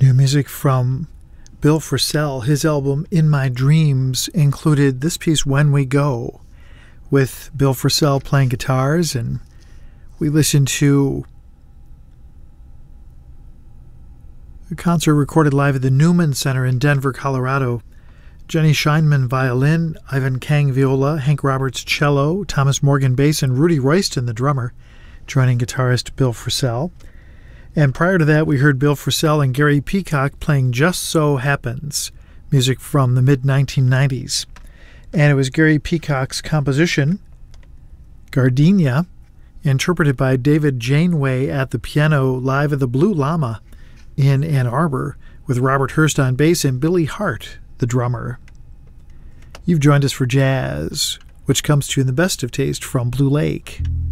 New music from Bill Frisell. His album In My Dreams included this piece, When We Go, with Bill Frisell playing guitars, and we listened to a concert recorded live at the Newman Center in Denver, Colorado. Jenny Scheinman violin, Ivan Kang viola, Hank Roberts cello, Thomas Morgan bass, and Rudy Royston the drummer, joining guitarist Bill Frisell. And prior to that, we heard Bill Frisell and Gary Peacock playing Just So Happens, music from the mid-1990s. And it was Gary Peacock's composition, Gardenia, interpreted by David Janeway at the piano live at the Blue Llama in Ann Arbor, with Robert Hurst on bass and Billy Hart, the drummer. You've joined us for jazz, which comes to you in the best of taste from Blue Lake.